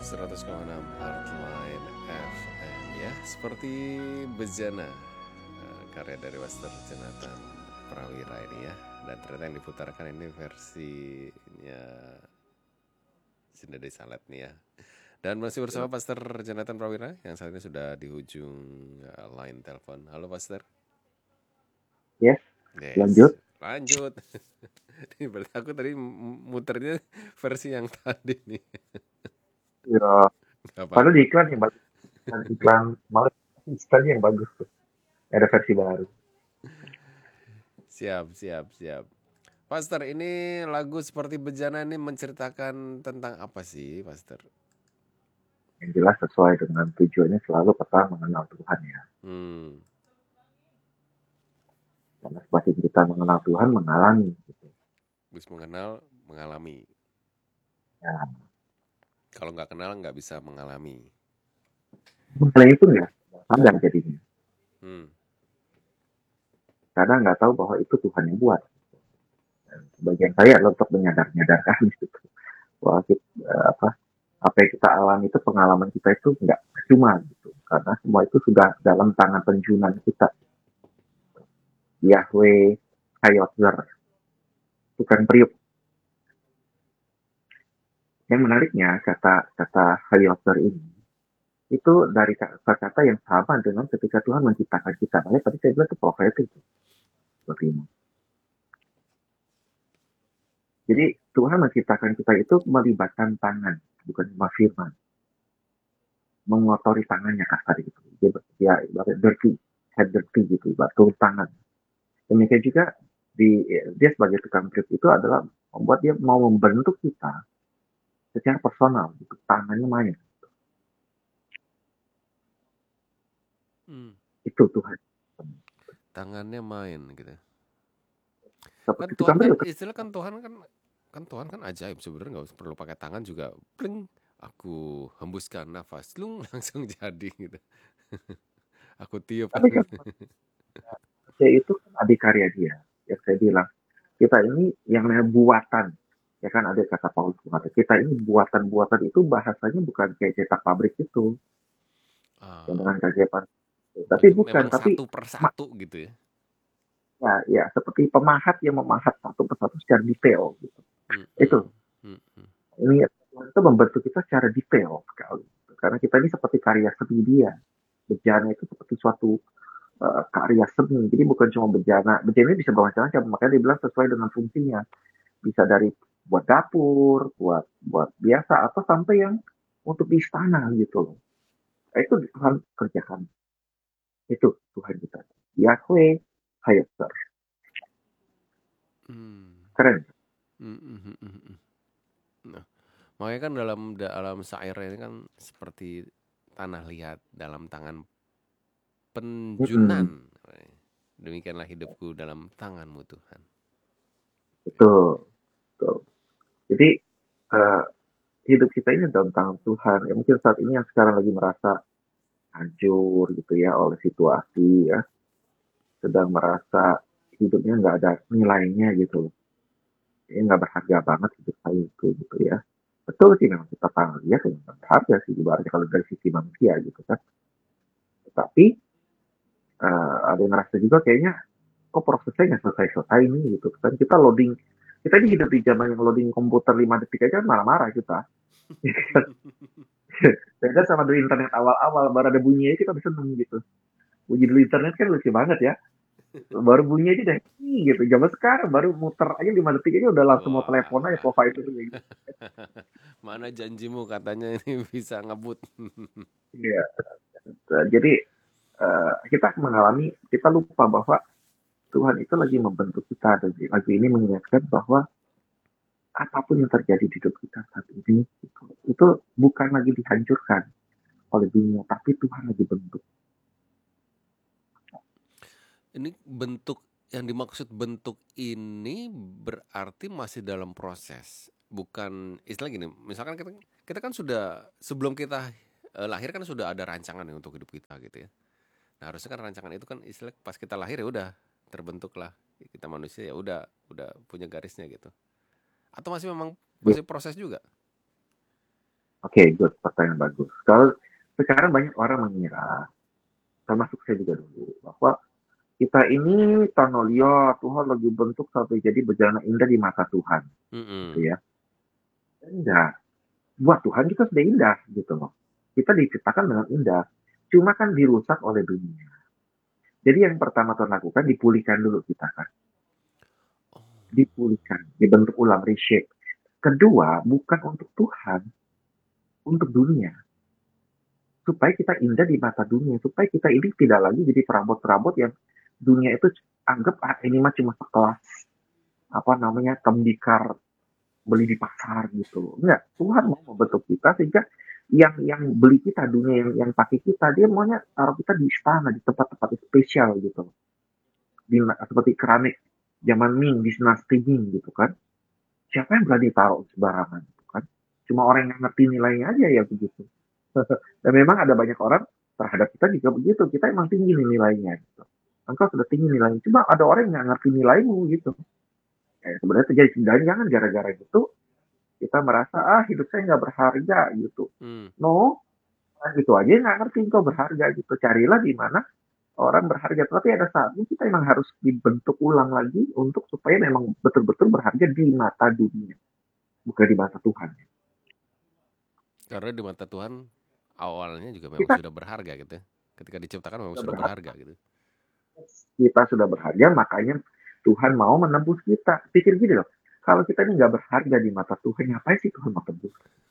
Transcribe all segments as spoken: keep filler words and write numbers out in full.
seratus koma enam Heartline F M ya. Seperti Bejana, eh, karya dari Master Jonathan Prawira ini ya. Dan ternyata yang diputarkan ini versinya Sinda Desa Salet nih ya. Dan masih bersama Pastor Jonathan Prawira yang saat ini sudah di ujung uh, line telepon. Halo Pastor. Yes, Yes. lanjut. Lanjut. Ini berarti aku tadi m- muternya versi yang tadi nih. Ya, Gak padahal apa-apa. di iklan yang bagus. Dan iklan malah iklannya yang bagus tuh. Ada versi baru. Siap, siap, siap. Pastor, ini lagu seperti Bejana ini menceritakan tentang apa sih, Pastor? Yang jelas sesuai dengan tujuannya selalu pertama mengenal Tuhan ya. Hmm. Karena semakin kita mengenal Tuhan, mengalami. Gitu. Bisa mengenal, mengalami. Ya, Kalau nggak kenal, nggak bisa mengalami. mengenai itu nggak sadar jadinya. Hmm. Karena nggak tahu bahwa itu Tuhan yang buat. Dan sebagian saya adalah untuk menyadar-nyadarkan gitu. Bahwa kita, eh, apa, apa yang kita alami itu pengalaman kita itu nggak cuma gitu. Karena semua itu sudah dalam tangan penjunan kita. Yahweh Hayotzer, bukan Priuk. Yang menariknya kata kata Hayotzer ini itu dari kata-kata yang sama dengan ketika Tuhan menciptakan kita. Makanya tadi saya bilang itu profetik. Seperti ini. Jadi Tuhan menciptakan kita itu melibatkan tangan, bukan cuma firman. Mengotori tangannya kasar gitu. Dia, dia ibarat dirty, head dirty gitu, ibarat turun tangan. Demikian juga di, dia sebagai tukang grip itu adalah membuat dia mau membentuk kita secara personal, gitu. Tangannya main. Hmm. Itu Tuhan. Tangannya main gitu. Kan Seperti Tuhan tukang kan grip. istilah kan Tuhan kan kan Tuhan kan ajaib sebenarnya, nggak perlu pakai tangan juga. Pling, aku hembuskan nafas, lung langsung jadi gitu. Aku tiup kan. Tapi kan manusia itu kan adikarya dia. Yang saya bilang, kita ini yang namanya buatan. Ya kan ada kata Paulus mengatakan, kita ini buatan-buatan itu bahasanya bukan kayak cetak pabrik itu. Yang Ah, dengan keajaiban. Tapi berarti bukan, memang tapi satu persatu gitu ya. ya, ya seperti pemahat yang memahat satu persatu secara detail. Gitu. Hmm, Itu. hmm, hmm, hmm. Ini Tuhan itu membentuk kita secara detail sekali. Karena kita ini seperti karya seni dia. Bejana itu seperti suatu uh, karya seni. Jadi bukan cuma bejana. Bejana ini bisa bermacam-macam. Makanya dibilang sesuai dengan fungsinya. Bisa dari buat dapur, buat buat biasa atau sampai yang untuk di istana gitu loh. Nah, itu Tuhan kerjakan. Itu Tuhan kita. Yahweh Hayatzer. Hmm. Keren. Hmm, hmm, hmm, hmm, hmm. Nah, makanya kan dalam dalam syair ini kan seperti tanah liat dalam tangan Mm-mm. penjunan. Demikianlah hidupku dalam tanganmu Tuhan. Betul. Betul. Jadi uh, hidup kita ini dalam tangan Tuhan. Ya, mungkin saat ini yang sekarang lagi merasa hancur gitu ya oleh situasi ya. Sedang merasa hidupnya nggak ada nilainya gitu. Ini nggak berharga banget hidup saya itu gitu ya. Betul sih memang kita panggil dia memang berharga sih ibaratnya kalau dari sisi manusia gitu kan. Tetapi uh, ada yang ngerasa juga kayaknya kok prosesnya nggak selesai-selesai nih gitu kan. Kita loading, kita ini hidup di zaman yang loading komputer lima detik aja marah-marah kita. Beda sama dulu internet awal-awal, baru ada bunyinya kita bisa seneng gitu. Bunyi dulu internet kan lucu banget ya. Baru bunyi aja deh, gitu. Zaman sekarang baru muter aja lima detik aja udah langsung mau telepon aja Wah, provider gitu. mana janjimu katanya ini bisa ngebut. Iya. Jadi uh, kita mengalami, kita lupa bahwa Tuhan itu lagi membentuk kita dan lagi ini mengingatkan bahwa apapun yang terjadi di hidup kita saat ini itu, itu bukan lagi dihancurkan oleh dunia, tapi Tuhan lagi bentuk. Ini bentuk yang dimaksud bentuk ini berarti masih dalam proses. Bukan istilah gini, misalkan kita, kita kan sudah sebelum kita eh, lahir kan sudah ada rancangan ya untuk hidup kita gitu ya. Nah, harusnya kan rancangan itu kan istilah pas kita lahir ya udah terbentuklah kita manusia ya udah udah punya garisnya gitu. Atau masih memang Ya, masih proses juga? Oke, good. Pertanyaan bagus. Kalau sekarang banyak orang mengira, termasuk saya juga dulu, bahwa kita ini Tanolio, Tuhan lagi bentuk sampai jadi berjalan indah di mata Tuhan, gitu Mm-mm. ya. Enggak. Buat Tuhan kita sudah indah, gitu loh. Kita diciptakan dengan indah. Cuma kan dirusak oleh dunia. Jadi yang pertama Tuhan lakukan, dipulihkan dulu kita kan. Oh. Dipulihkan, dibentuk ulang, reshape. Kedua, bukan untuk Tuhan, untuk dunia. Supaya kita indah di mata dunia. Supaya kita ini tidak lagi jadi perabot-perabot yang dunia itu anggap, ah ini mah cuma sekelas, apa namanya, tembikar beli di pasar gitu. Enggak, Tuhan mau membentuk kita sehingga yang yang beli kita, dunia yang yang pakai kita, dia maunya taruh kita di istana, di tempat-tempat spesial gitu. Di, seperti keramik zaman Ming, di dinasti Ming gitu kan. Siapa yang berani taruh sembarangan gitu kan. Cuma orang yang ngerti nilainya aja ya begitu. Dan memang ada banyak orang terhadap kita juga begitu. Kita emang tinggi nih nilainya gitu. Engkau sudah tinggi nilainya. Cuma ada orang yang nggak ngerti nilaimu gitu. Eh, sebenarnya terjadi dan jangan gara-gara gitu kita merasa ah hidup saya nggak berharga gitu. Hmm. No, itu aja nggak ngerti kok berharga gitu. Carilah di mana orang berharga. Tapi ada saatnya kita memang harus dibentuk ulang lagi untuk supaya memang betul-betul berharga di mata dunia, bukan di mata Tuhan. Karena di mata Tuhan awalnya juga memang Kita sudah berharga gitu ya. Ketika diciptakan memang sudah sudah berharga, berharga gitu. kita sudah berharga, makanya Tuhan mau menembus kita. Pikir gini loh, kalau kita ini nggak berharga di mata Tuhan, ngapain sih Tuhan mau tembus?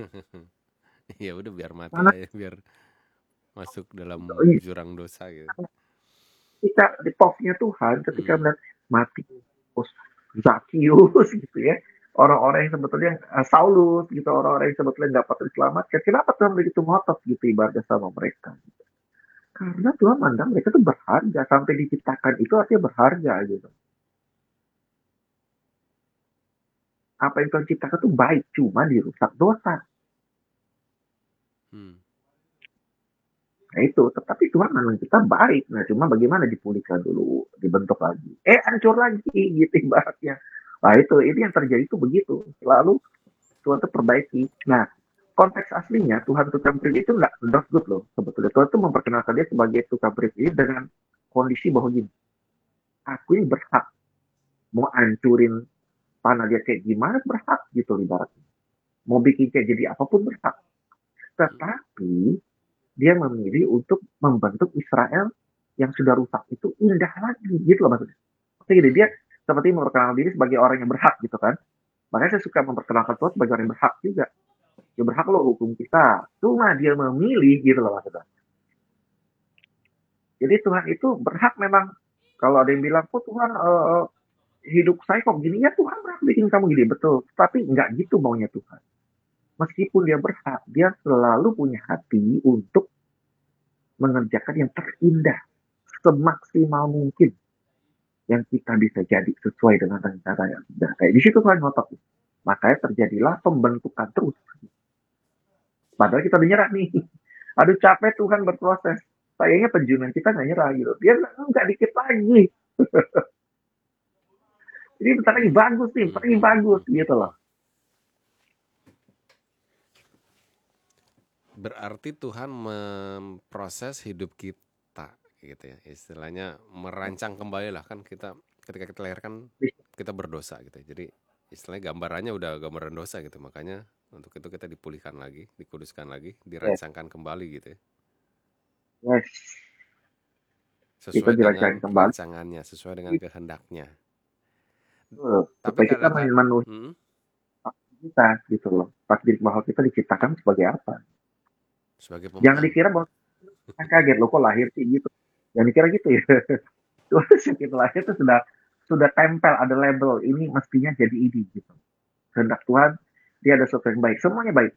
Ya udah biar mati Karena aja, biar masuk dalam jurang dosa gitu. kita di posnya Tuhan ketika Hmm. melihat mati terus Zakius gitu ya, orang-orang yang sebetulnya uh, Saulus gitu, orang-orang yang sebetulnya dapat diselamatkan, kenapa Tuhan begitu ngotot gitu ibadah sama mereka? Karena Tuhan mandang mereka tuh berharga, sampai diciptakan itu artinya berharga gitu. Apa yang Tuhan ciptakan tuh baik, cuma dirusak dosa. Hmm. Nah itu, tetapi Tuhan mandang kita baik. Nah cuma bagaimana dipulihkan dulu, dibentuk lagi. Eh hancur lagi gitu ibaratnya. Nah itu, ini yang terjadi itu begitu. Selalu Tuhan tuh perbaiki. Nah, konteks aslinya Tuhan tukang prinsip itu nggak not good loh sebetulnya. Tuhan tuh memperkenalkan dia sebagai tukang prinsip dengan kondisi bahwa gini, aku ini berhak mau hancurin tanah dia kayak gimana berhak gitu ibaratnya. Mau bikin kayak jadi apapun berhak. Tetapi dia memilih untuk membentuk Israel yang sudah rusak itu indah lagi gitu loh maksudnya. Maksudnya gini, dia Hmm. seperti memperkenalkan diri sebagai orang yang berhak gitu kan. Makanya saya suka memperkenalkan Tuhan sebagai orang yang berhak juga. Dia berhak loh hukum kita. Cuma dia memilih gitu loh maksudnya. Jadi Tuhan itu berhak memang, kalau ada yang bilang, kok Tuhan uh, hidup saya kok gini, ya Tuhan berhak bikin kamu gini, betul. Tapi nggak gitu maunya Tuhan. Meskipun dia berhak, dia selalu punya hati untuk mengerjakan yang terindah, semaksimal mungkin yang kita bisa jadi sesuai dengan rencana yang sudah. Kayak di situ Tuhan ngotot. Makanya terjadilah pembentukan terus. Padahal kita udah nyerah nih. Aduh capek Tuhan berproses. Sayangnya penjunan kita nggak nyerah gitu. Dia nggak dikit lagi. Jadi bentar lagi bagus nih, Hmm. lagi Hmm. bagus Hmm. gitu loh. Berarti Tuhan memproses hidup kita gitu ya. Istilahnya merancang kembali lah, kan kita ketika kita lahir kan kita berdosa gitu. Jadi istilahnya gambarannya udah gambaran dosa gitu. Makanya untuk itu kita dipulihkan lagi, dikuduskan lagi, Yes, dirancangkan kembali gitu ya. yes. Kita Sesuai dengan dirancang kembali. rancangannya, sesuai dengan kehendaknya. Betul. Tapi Supaya kita kadang-kadang memenuhi hmm, kita gitu loh. Takdir bahwa kita diciptakan sebagai apa. sebagai Jangan pemenang. dikira bahwa kita kaget loh kok lahir sih gitu. Jangan dikira gitu ya. Terus kita lahir itu sudah sudah tempel ada label ini mestinya jadi ini gitu. Kehendak Tuhan dia ada sesuatu yang baik. Semuanya baik.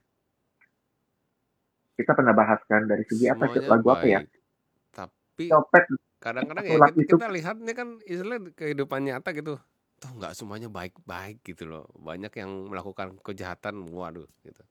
Kita pernah bahas kan dari segi apa Semuanya lagu apa ya? baik. Tapi Copet kadang-kadang atau ya lagu kita, itu kita lihat ini kan istilah kehidupan nyata gitu. Toh nggak semuanya baik-baik gitu loh. Banyak yang melakukan kejahatan, waduh gitu.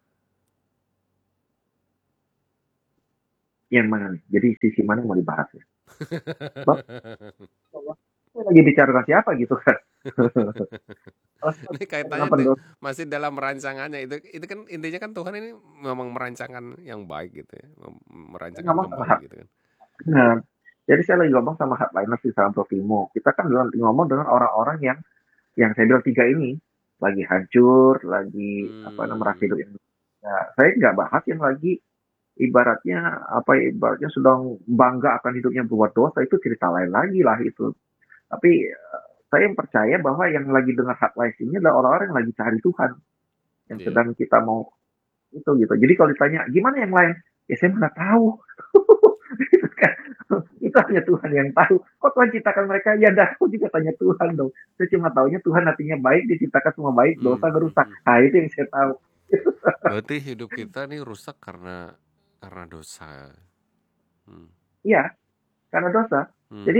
yang mana nih? Jadi sisi mana yang mau dibahas ya? Bang, saya lagi bicara tentang siapa gitu kan? Kalau kita Ini bicara dengan kaitannya de pendosa, masih dalam rancangannya itu itu kan intinya kan Tuhan ini memang merancangkan yang baik gitu ya, mem saya merancangkan ngomong sama kembali hak gitu kan. benar. Jadi saya lagi ngomong sama hardliners di Salam Profimo. Kita kan dengan, ngomong dengan orang-orang yang yang saya bilang tiga ini lagi hancur, lagi apa namanya merasa Mmm, hidup yang ya, saya nggak bahas yang lagi ibaratnya apa ya, ibaratnya sedang bangga akan hidupnya berbuat dosa itu cerita lain lagi lah itu. Tapi eh, saya yang percaya bahwa yang lagi dengar hardliners ini adalah orang-orang yang lagi cari Tuhan, yang iya. sedang kita mau itu gitu. Jadi kalau ditanya gimana yang lain, ya saya mana tahu. Itu kan itu hanya Tuhan yang tahu. Kok Tuhan ciptakan mereka? Ya dah, aku juga tanya Tuhan dong. Saya cuma taunya Tuhan hatinya baik, diciptakan semua baik, dosa Mmm, ngerusak. mhm. Nah itu yang saya tahu. Berarti hidup kita nih rusak karena karena dosa. Mmm, Iya, karena dosa. mmm, Jadi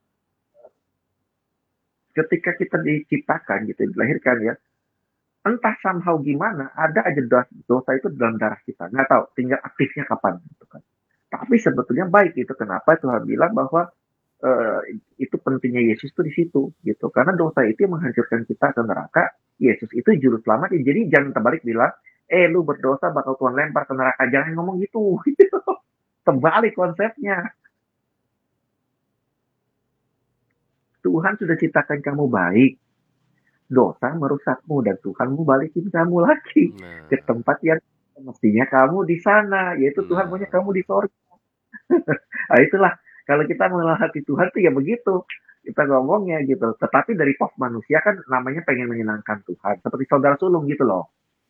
ketika kita diciptakan gitu, dilahirkan ya, entah somehow gimana, ada aja dosa, dosa itu dalam darah kita. Nggak tahu, tinggal aktifnya kapan gitu kan. Tapi sebetulnya baik itu. Kenapa Tuhan bilang bahwa eh, itu pentingnya Yesus tuh di situ gitu. Karena dosa itu yang menghancurkan kita ke neraka. Yesus itu juru selamat. Jadi jangan terbalik bilang, eh lu berdosa bakal Tuhan lempar ke neraka. Jangan ngomong gitu. Terbalik konsepnya. Tuhan sudah ciptakan kamu baik. Dosa merusakmu dan Tuhan mau balikin kamu lagi ke nah tempat yang mestinya kamu di sana, yaitu Tuhan maunya nah, kamu di sorga. Nah itulah kalau kita mengenal hati Tuhan tuh ya begitu kita ngomongnya gitu. Tetapi dari pos manusia kan namanya pengen menyenangkan Tuhan. Seperti saudara sulung gitu loh.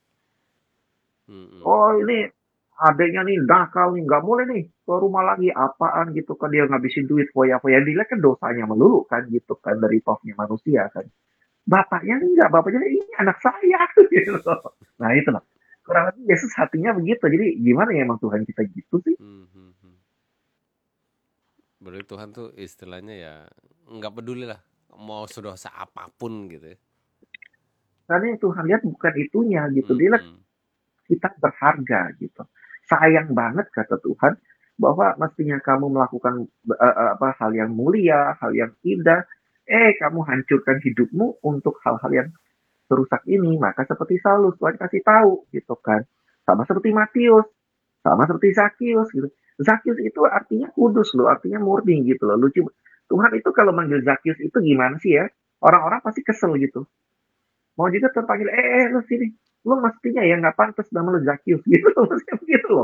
mhm, Oh ini adiknya nih nakal nih, nggak boleh nih ke rumah lagi apaan gitu kan dia ngabisin duit foya-foya. Dilihat kan dosanya melulu kan gitu kan dari posnya manusia kan. Bapaknya enggak, bapaknya ini anak saya gitu loh. Nah itu loh. Kurang lebih Yesus hatinya begitu. Jadi gimana ya emang Tuhan kita gitu sih? mmm, mhm, mhm. Berarti Tuhan tuh istilahnya ya nggak peduli lah mau sedosa apapun gitu ya. Karena yang Tuhan lihat bukan itunya gitu. Dia lihat Mhm, kita berharga gitu. Sayang banget kata Tuhan bahwa mestinya kamu melakukan uh, uh, apa hal yang mulia, hal yang indah, eh kamu hancurkan hidupmu untuk hal-hal yang serusak ini. Maka seperti Saulus Tuhan kasih tahu gitu kan. Sama seperti Matius, sama seperti Zakius gitu. Zakius itu artinya kudus loh, artinya murni gitu loh. Lucu. Tuhan itu kalau manggil Zakius itu gimana sih ya? Orang-orang pasti kesel gitu. Mau juga terpanggil, eh, eh, lu sini. Lu mestinya ya nggak pantas nama lu Zakius gitu loh. Maksudnya begitu loh.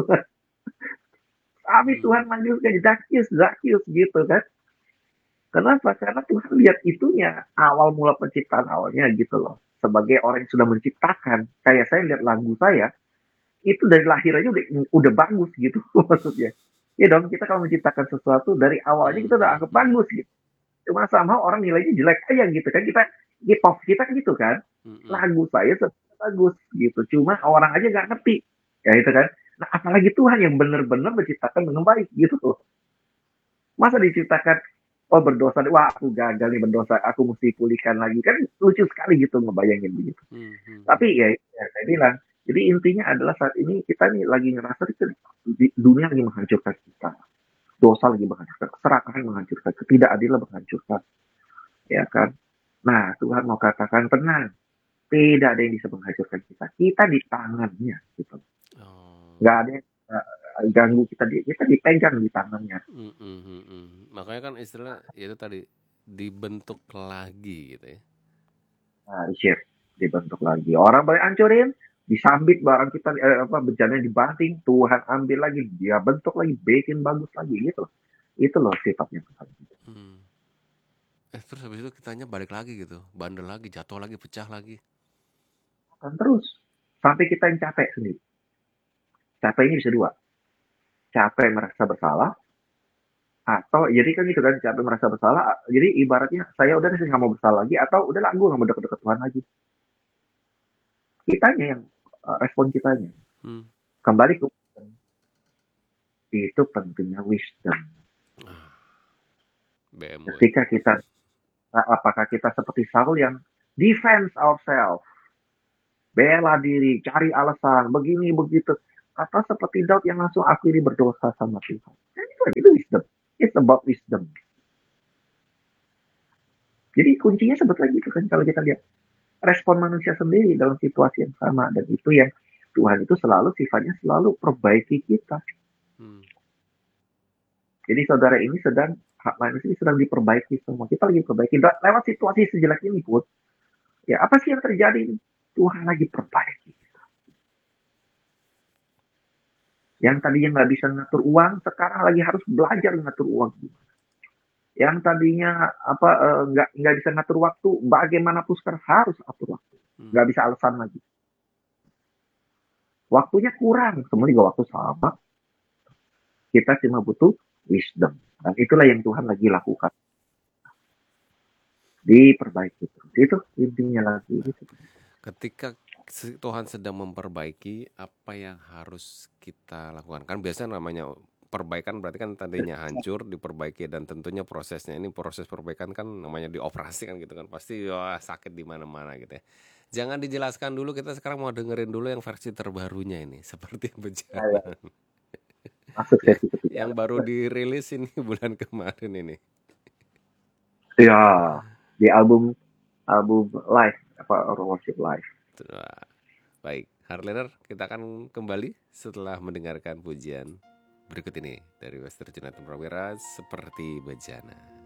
Tapi Tuhan mmm, manggil kayak Zakius, Zakius gitu kan. Kenapa? Karena Tuhan lihat itunya awal mula penciptaan awalnya gitu loh. Sebagai orang yang sudah menciptakan, kayak saya lihat lagu saya, itu dari lahir aja udah, udah bagus gitu maksudnya. Ya dong, kita kalau menciptakan sesuatu dari awalnya kita udah mhm, anggap mhm, bagus gitu. Cuma sama orang nilainya jelek aja gitu kan. Kita hip-hop kita kan gitu kan. mhm, Lagu saya sebenarnya bagus gitu. Cuma orang aja nggak ngerti. Ya itu kan. Nah, apalagi Tuhan yang benar-benar menciptakan dengan baik gitu loh. Masa diciptakan oh berdosa, wah aku gagal nih berdosa, aku mesti pulihkan lagi. Kan lucu sekali gitu ngebayangin begitu. mmm, mhm, Tapi ya, ya saya bilang, jadi intinya adalah saat ini kita nih lagi ngerasa itu dunia lagi menghancurkan kita. Dosa lagi menghancurkan, keserakahan menghancurkan, ketidakadilan menghancurkan. Ya kan? Nah, Tuhan mau katakan tenang, tidak ada yang bisa menghancurkan kita. Kita di tangannya, gitu. oh, Nggak ada yang uh, ganggu kita, kita dipegang di tangannya. mhm, mhm. Makanya kan istilah ya itu tadi dibentuk lagi gitu ya. Nah, share, dibentuk lagi. Orang boleh hancurin, disambit barang kita, eh, apa bencana dibanting, Tuhan ambil lagi, dia bentuk lagi, bikin bagus lagi, gitu. Itu loh sifatnya Tuhan. Mmm, eh, terus habis itu kitanya balik lagi gitu, bandel lagi, jatuh lagi, pecah lagi. Akan terus sampai kita yang capek sendiri. Capeknya bisa dua, capek merasa bersalah, atau jadi kan gitu kan capek merasa bersalah. Jadi ibaratnya saya udah sih nggak mau bersalah lagi, atau udah lah gue nggak mau deket-deket Tuhan lagi. Kitanya yang uh, respon kitanya. Mmm, Kembali ke itu pentingnya wisdom. ah, B M W. Ketika kita apakah kita seperti Saul yang defense ourselves, bela diri, cari alasan, begini begitu, atau seperti Daud yang langsung akhiri berdosa sama Tuhan. Nah, itu, itu wisdom. It's about wisdom. Jadi kuncinya sebetulnya gitu kan kalau kita lihat respon manusia sendiri dalam situasi yang sama, dan itu yang Tuhan itu selalu sifatnya selalu perbaiki kita. Hmm. Jadi saudara ini sedang hak manusia ini sedang diperbaiki semua. Kita lagi perbaiki lewat situasi sejelek ini pun. Ya apa sih yang terjadi? Tuhan lagi perbaiki. Yang tadinya nggak bisa ngatur uang, sekarang lagi harus belajar ngatur uang. Yang tadinya apa eh, nggak nggak bisa ngatur waktu, bagaimanapun sekarang harus atur waktu. Nggak Hmm. bisa alasan lagi. Waktunya kurang, semua juga waktu sama. Kita cuma butuh wisdom. Dan itulah yang Tuhan lagi lakukan. Diperbaiki terus. Itu intinya lagi. Gitu. Ketika Tuhan sedang memperbaiki, apa yang harus kita lakukan? Kan biasanya namanya perbaikan berarti kan tadinya hancur diperbaiki, dan tentunya prosesnya ini proses perbaikan kan namanya dioperasi kan gitu kan, pasti wah, sakit di mana-mana gitu ya. Jangan dijelaskan dulu, kita sekarang mau dengerin dulu yang versi terbarunya ini seperti Ya, ya. Bejana Masuk ya, sesi ketiga. yang baru dirilis ini bulan kemarin ini. Ya, di album album live apa worship live. Wah, baik, Hardliner, kita akan kembali setelah mendengarkan pujian berikut ini dari Wester Jonathan Prawira, Seperti Bejana.